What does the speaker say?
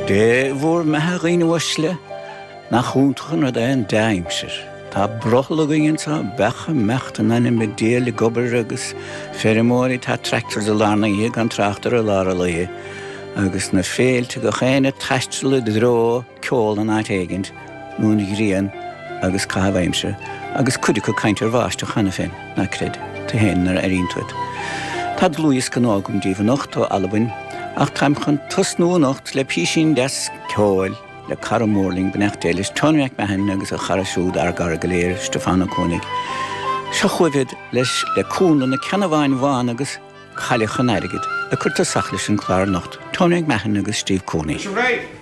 De bhór methe ghaoinehhaisle nach chúntachan a an daimsir. Tá brothlagaíonn sa becha mechtan na me déal gobar agus ferrimóí tá tractor a lána íag an trachtar a lára laie agus na féilte go chéine taistile dró ceol an áit éigint nún grían agus cahabhaimse agus cuidica caintear bháiste chana féin na cred tá héanaar aríontuid. Tá dlúis go nágum díomh nacht ó Albain ach taimchan tusnú nacht le písín des ceáil le caramórling benachtéilis tónreaach mehan agus a charasúd ar gar galéir Stefano Koenig. Se chuvid leis le cúna na cenahhain bháin agus chaile chanéirigid a chuirta sachlis an chlár nacht. Tónreaach mehan agus Steve Koenig.